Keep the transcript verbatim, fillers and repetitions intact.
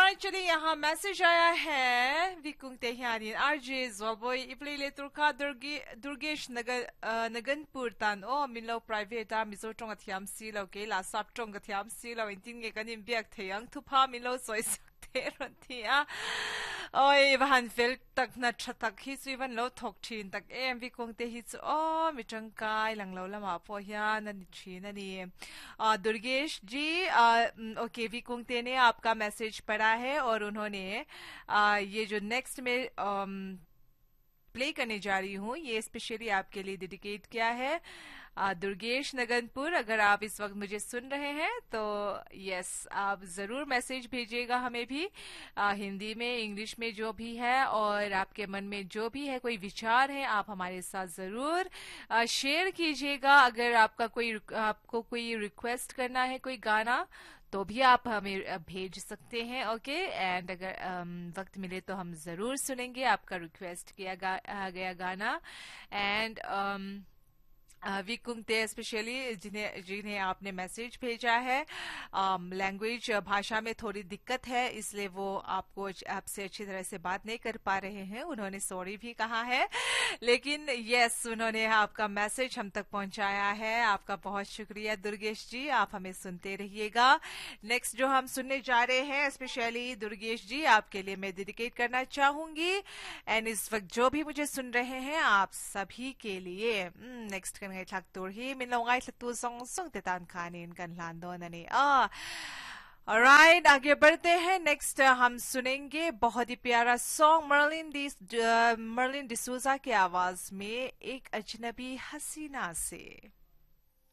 Actually यहाँ message आया है विकुंग तेहियानी आरजे जोबोय इप्ले तुरखा दुर्गेश नगर नगनपुर तान ओ मिलो प्राइवेट आ मिजो टोंग अथियाम सी लो के ला साप टोंग अथियाम सी लो इंटिंग के कनिम बियाक थेयांग थुपा मिलो सोय सकते रंथिया ओय बहन फेल तक न छतक ही सुवन लो थोक छीन तक एम विकुंग ते ही ओ मिटंग काय लंगलो लमा पोया ननी छीन ननी दुर्गेश जी ओके विकुंग ते ने आपका मैसेज पढ़ा है और उन्होंने आ, ये जो नेक्स्ट में प्ले करने जा रही हूँ ये स्पेशली आपके लिए डेडिकेट किया है आ, दुर्गेश नगनपुर। अगर आप इस वक्त मुझे सुन रहे हैं तो यस आप जरूर मैसेज भेजिएगा हमें भी आ, हिंदी में इंग्लिश में जो भी है और आपके मन में जो भी है कोई विचार है आप हमारे साथ जरूर आ, शेयर कीजिएगा। अगर आपका कोई आपको कोई रिक्वेस्ट करना है कोई गाना तो भी आप हमें भेज सकते हैं ओके एंड अगर um, वक्त मिले तो हम जरूर सुनेंगे आपका रिक्वेस्ट किया गा, गया गाना एंड um, विकुंगते स्पेशली जिन्हें जिन्हें आपने मैसेज भेजा है लैंग्वेज um, भाषा में थोड़ी दिक्कत है इसलिए वो आपको आपसे अच्छी तरह से बात नहीं कर पा रहे हैं। उन्होंने सॉरी भी कहा है लेकिन यस उन्होंने आपका मैसेज हम तक पहुंचाया है। आपका बहुत शुक्रिया दुर्गेश जी, आप हमें सुनते रहिएगा। नेक्स्ट जो हम सुनने जा रहे हैं स्पेशली दुर्गेश जी आपके लिए मैं डेडिकेट करना चाहूंगी एंड इस वक्त जो भी मुझे सुन रहे हैं आप सभी के लिए next ngay tlaktur hi min lo ngay tlaktur song song te tan kanin kan lando na ni ah alright आगे बढ़ते हैं। नेक्स्ट हम सुनेंगे बहुत ही प्यारा song Merlin dish Merlin D'Souza की आवाज में एक अजनबी हसीना से।